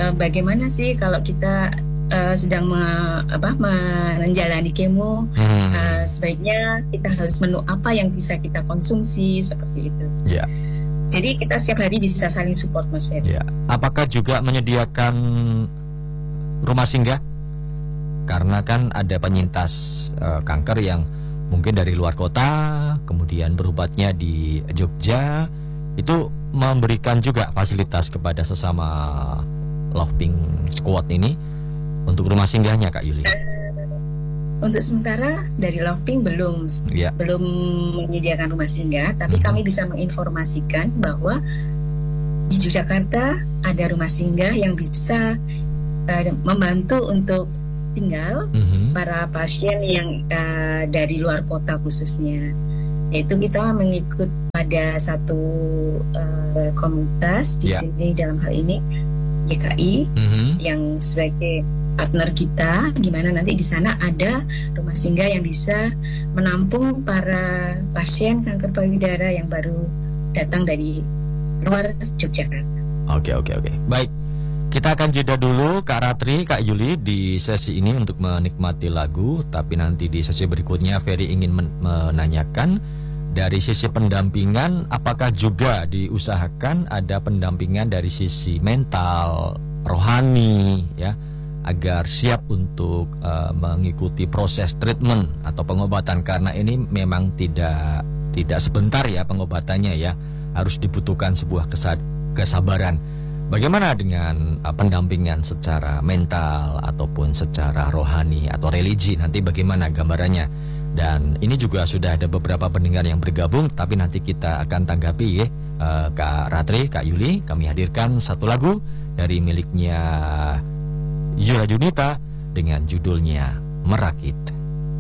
bagaimana sih kalau kita sedang menjalani kemo, sebaiknya kita harus menu apa yang bisa kita konsumsi seperti itu. Ya. Jadi kita setiap hari bisa saling support, Mas Ferry. Ya. Apakah juga menyediakan rumah singgah? Karena kan ada penyintas kanker yang mungkin dari luar kota, kemudian berobatnya di Jogja, itu memberikan juga fasilitas kepada sesama Loving Squad ini untuk rumah singgahnya, Kak Yuli. Untuk sementara dari Loving belum menyediakan rumah singgah, tapi kami bisa menginformasikan bahwa di Yogyakarta ada rumah singgah yang bisa membantu untuk tinggal para pasien yang dari luar kota khususnya. Yaitu kita mengikut pada satu komunitas di sini, dalam hal ini YKI, yang sebagai partner kita, gimana nanti di sana ada rumah singgah yang bisa menampung para pasien kanker payudara yang baru datang dari luar Yogyakarta. Oke. Baik. Kita akan jeda dulu Kak Ratri, Kak Yuli di sesi ini untuk menikmati lagu. Tapi nanti di sesi berikutnya Ferry ingin menanyakan dari sisi pendampingan, apakah juga diusahakan ada pendampingan dari sisi mental, rohani, ya, agar siap untuk mengikuti proses treatment atau pengobatan, karena ini memang tidak sebentar ya pengobatannya ya, harus dibutuhkan sebuah kesabaran. Bagaimana dengan pendampingan secara mental ataupun secara rohani atau religi, nanti bagaimana gambarannya? Dan ini juga sudah ada beberapa pendengar yang bergabung, tapi nanti kita akan tanggapi ya. Kak Ratri, Kak Yuli, kami hadirkan satu lagu dari miliknya Yura Junita dengan judulnya Merakit.